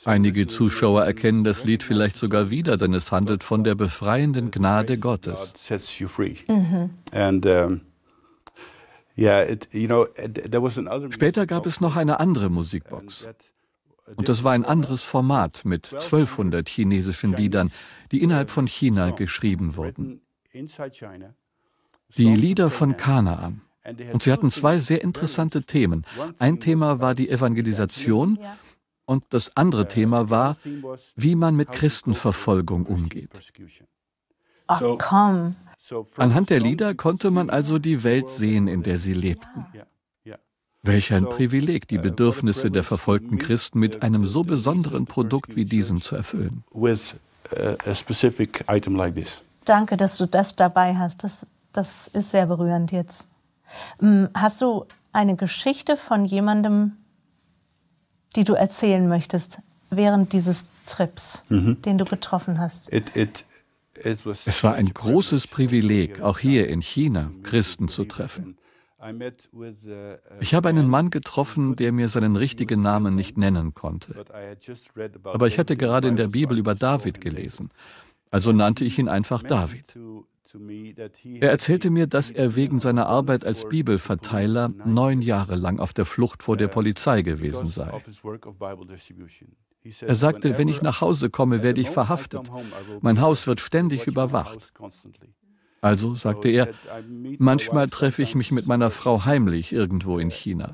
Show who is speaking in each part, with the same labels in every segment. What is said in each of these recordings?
Speaker 1: Einige Zuschauer erkennen das Lied vielleicht sogar wieder, denn es handelt von der befreienden Gnade Gottes. Später gab es noch eine andere Musikbox. Und das war ein anderes Format mit 1200 chinesischen Liedern, die innerhalb von China geschrieben wurden. Die Lieder von Kanaan. Und sie hatten zwei sehr interessante Themen. Ein Thema war die Evangelisation und das andere Thema war, wie man mit Christenverfolgung umgeht.
Speaker 2: Ach komm.
Speaker 1: Anhand der Lieder konnte man also die Welt sehen, in der sie lebten. Welch ein Privileg, die Bedürfnisse der verfolgten Christen mit einem so besonderen Produkt wie diesem zu erfüllen.
Speaker 2: Danke, dass du das dabei hast. Das ist sehr berührend jetzt. Hast du eine Geschichte von jemandem, die du erzählen möchtest, während dieses Trips, den du getroffen hast?
Speaker 1: Es war ein großes Privileg, auch hier in China Christen zu treffen. Ich habe einen Mann getroffen, der mir seinen richtigen Namen nicht nennen konnte. Aber ich hatte gerade in der Bibel über David gelesen, also nannte ich ihn einfach David. Er erzählte mir, dass er wegen seiner Arbeit als Bibelverteiler 9 Jahre lang auf der Flucht vor der Polizei gewesen sei. Er sagte, wenn ich nach Hause komme, werde ich verhaftet. Mein Haus wird ständig überwacht. Also, sagte er, manchmal treffe ich mich mit meiner Frau heimlich irgendwo in China.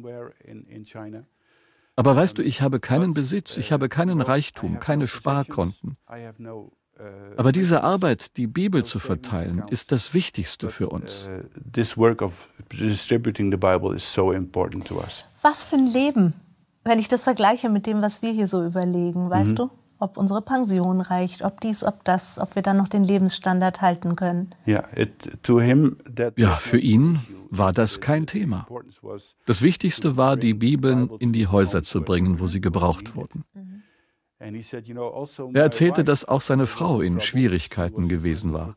Speaker 1: Aber weißt du, ich habe keinen Besitz, ich habe keinen Reichtum, keine Sparkonten. Aber diese Arbeit, die Bibel zu verteilen, ist das Wichtigste für uns.
Speaker 2: Was für ein Leben, wenn ich das vergleiche mit dem, was wir hier so überlegen, weißt du? Ob unsere Pension reicht, ob dies, ob das, ob wir dann noch den Lebensstandard halten können.
Speaker 1: Ja, für ihn war das kein Thema. Das Wichtigste war, die Bibeln in die Häuser zu bringen, wo sie gebraucht wurden. Er erzählte, dass auch seine Frau in Schwierigkeiten gewesen war.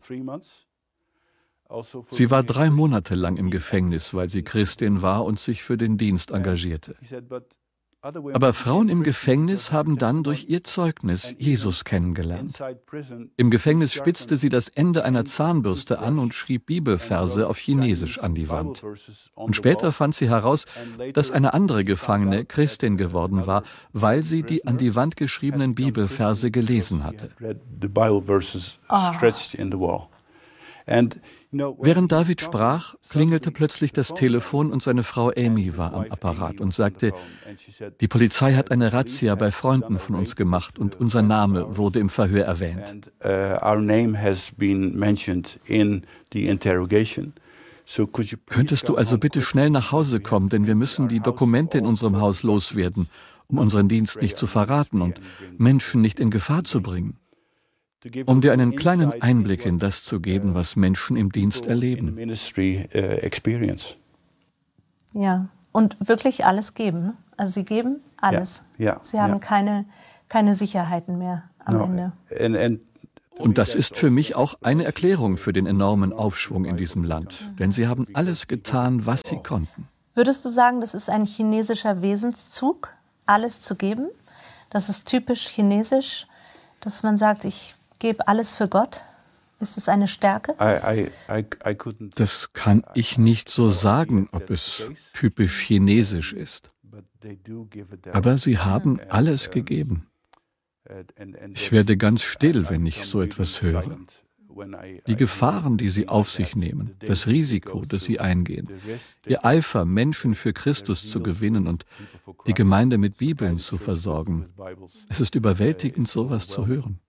Speaker 1: Sie war 3 Monate lang im Gefängnis, weil sie Christin war und sich für den Dienst engagierte. Aber Frauen im Gefängnis haben dann durch ihr Zeugnis Jesus kennengelernt. Im Gefängnis spitzte sie das Ende einer Zahnbürste an und schrieb Bibelverse auf Chinesisch an die Wand. Und später fand sie heraus, dass eine andere Gefangene Christin geworden war, weil sie die an die Wand geschriebenen Bibelverse gelesen hatte. Während David sprach, klingelte plötzlich das Telefon und seine Frau Amy war am Apparat und sagte, die Polizei hat eine Razzia bei Freunden von uns gemacht und unser Name wurde im Verhör erwähnt. Könntest du also bitte schnell nach Hause kommen, denn wir müssen die Dokumente in unserem Haus loswerden, um unseren Dienst nicht zu verraten und Menschen nicht in Gefahr zu bringen. Um dir einen kleinen Einblick in das zu geben, was Menschen im Dienst erleben.
Speaker 2: Ja, und wirklich alles geben. Ne? Also sie geben alles. Sie haben keine Sicherheiten mehr am Ende.
Speaker 1: Und das ist für mich auch eine Erklärung für den enormen Aufschwung in diesem Land. Denn sie haben alles getan, was sie konnten.
Speaker 2: Würdest du sagen, das ist ein chinesischer Wesenszug, alles zu geben? Das ist typisch chinesisch, dass man sagt, ich gebe alles für Gott? Ist es eine Stärke?
Speaker 1: Das kann ich nicht so sagen, ob es typisch chinesisch ist. Aber sie haben alles gegeben. Ich werde ganz still, wenn ich so etwas höre. Die Gefahren, die sie auf sich nehmen, das Risiko, das sie eingehen, ihr Eifer, Menschen für Christus zu gewinnen und die Gemeinde mit Bibeln zu versorgen. Es ist überwältigend, sowas zu hören.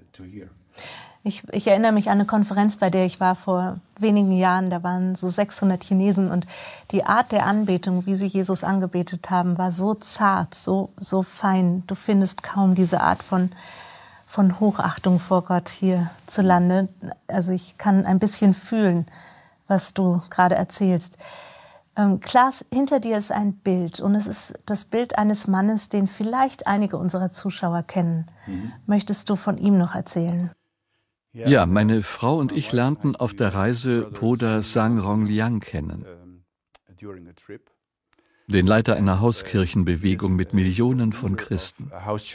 Speaker 2: Ich erinnere mich an eine Konferenz, bei der ich war vor wenigen Jahren. Da waren so 600 Chinesen und die Art der Anbetung, wie sie Jesus angebetet haben, war so zart, so fein. Du findest kaum diese Art von Hochachtung vor Gott hierzulande. Also ich kann ein bisschen fühlen, was du gerade erzählst. Klaas, hinter dir ist ein Bild und es ist das Bild eines Mannes, den vielleicht einige unserer Zuschauer kennen. Möchtest du von ihm noch erzählen?
Speaker 1: Ja, meine Frau und ich lernten auf der Reise Bruder Zhang Rongliang kennen. den Leiter einer Hauskirchenbewegung mit Millionen von Christen.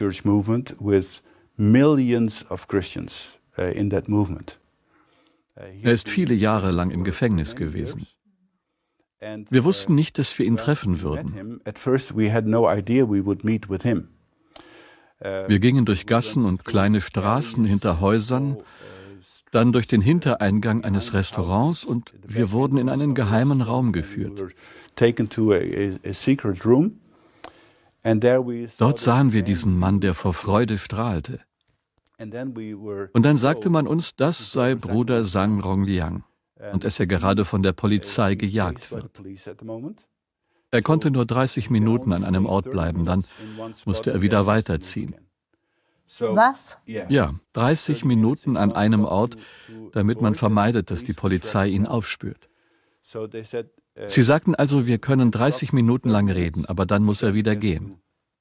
Speaker 1: Er ist viele Jahre lang im Gefängnis gewesen. Wir wussten nicht, dass wir ihn treffen würden. Wir gingen durch Gassen und kleine Straßen hinter Häusern, dann durch den Hintereingang eines Restaurants und wir wurden in einen geheimen Raum geführt. Dort sahen wir diesen Mann, der vor Freude strahlte. Und dann sagte man uns, das sei Bruder Zhang Rongliang und dass er gerade von der Polizei gejagt wird. Er konnte nur 30 Minuten an einem Ort bleiben, dann musste er wieder weiterziehen.
Speaker 2: Was?
Speaker 1: Ja, 30 Minuten an einem Ort, damit man vermeidet, dass die Polizei ihn aufspürt. Sie sagten also, wir können 30 Minuten lang reden, aber dann muss er wieder gehen.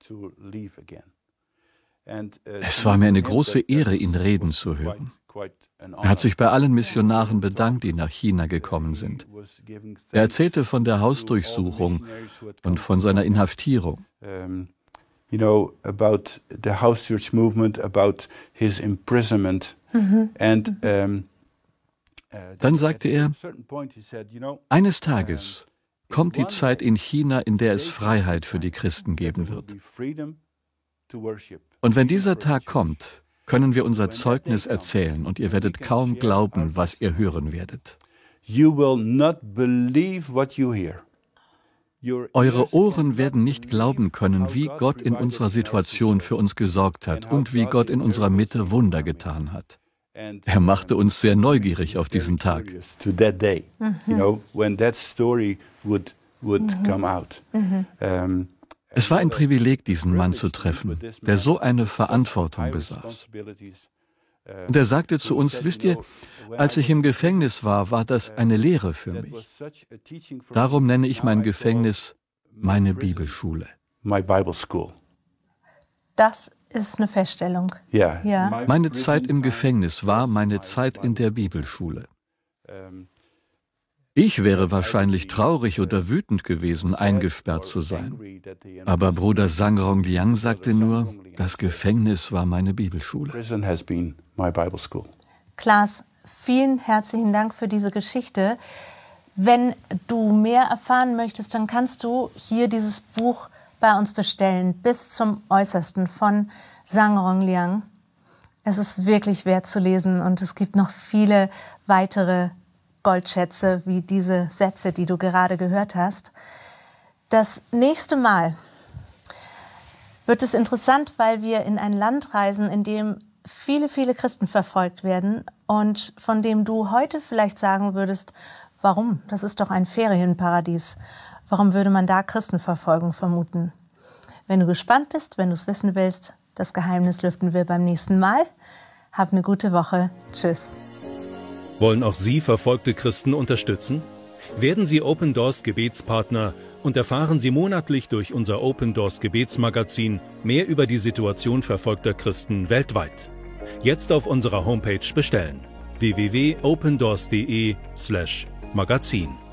Speaker 1: Es war mir eine große Ehre, ihn reden zu hören. Er hat sich bei allen Missionaren bedankt, die nach China gekommen sind. Er erzählte von der Hausdurchsuchung und von seiner Inhaftierung.
Speaker 3: About the house church movement, about his imprisonment.
Speaker 1: Dann sagte er, eines Tages kommt die Zeit in China, in der es Freiheit für die Christen geben wird. Und wenn dieser Tag kommt, können wir unser Zeugnis erzählen und ihr werdet kaum glauben, was ihr hören werdet. Eure Ohren werden nicht glauben können, wie Gott in unserer Situation für uns gesorgt hat und wie Gott in unserer Mitte Wunder getan hat. Er machte uns sehr neugierig auf diesen Tag. Es war ein Privileg, diesen Mann zu treffen, der so eine Verantwortung besaß. Und er sagte zu uns, wisst ihr, als ich im Gefängnis war, war das eine Lehre für mich. Darum nenne ich mein Gefängnis meine Bibelschule.
Speaker 2: Das ist eine Feststellung.
Speaker 3: Ja.
Speaker 1: Meine Zeit im Gefängnis war meine Zeit in der Bibelschule. Ich wäre wahrscheinlich traurig oder wütend gewesen, eingesperrt zu sein. Aber Bruder Zhang Rongliang sagte nur, das Gefängnis war meine Bibelschule.
Speaker 2: Klaas, vielen herzlichen Dank für diese Geschichte. Wenn du mehr erfahren möchtest, dann kannst du hier dieses Buch bei uns bestellen, bis zum Äußersten von Zhang Rongliang. Es ist wirklich wert zu lesen und es gibt noch viele weitere Goldschätze wie diese Sätze, die du gerade gehört hast. Das nächste Mal wird es interessant, weil wir in ein Land reisen, in dem viele, viele Christen verfolgt werden und von dem du heute vielleicht sagen würdest, warum? Das ist doch ein Ferienparadies. Warum würde man da Christenverfolgung vermuten? Wenn du gespannt bist, wenn du es wissen willst, das Geheimnis lüften wir beim nächsten Mal. Hab eine gute Woche. Tschüss.
Speaker 4: Wollen auch Sie verfolgte Christen unterstützen? Werden Sie Open Doors Gebetspartner und erfahren Sie monatlich durch unser Open Doors Gebetsmagazin mehr über die Situation verfolgter Christen weltweit. Jetzt auf unserer Homepage bestellen: www.opendoors.de/magazin.